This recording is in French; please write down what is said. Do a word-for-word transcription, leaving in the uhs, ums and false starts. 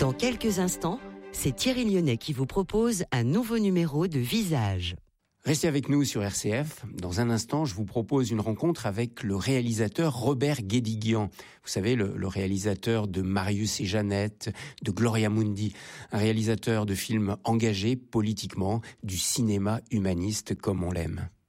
Dans quelques instants, c'est Thierry Lyonnais qui vous propose un nouveau numéro de Visage. Restez avec nous sur R C F. Dans un instant, je vous propose une rencontre avec le réalisateur Robert Guédiguian. Vous savez, le, le réalisateur de Marius et Jeannette, de Gloria Mundi. Un réalisateur de films engagés politiquement, du cinéma humaniste comme on l'aime.